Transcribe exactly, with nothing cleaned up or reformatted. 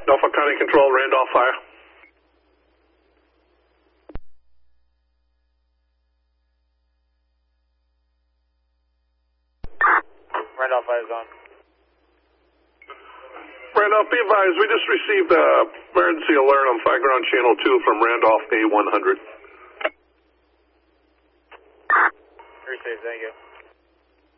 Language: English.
Norfolk County Control, Randolph Fire. Randolph Fire is on. Randolph, be advised, we just received an emergency alert on Fire Ground Channel two from Randolph A one hundred. Very safe, thank you.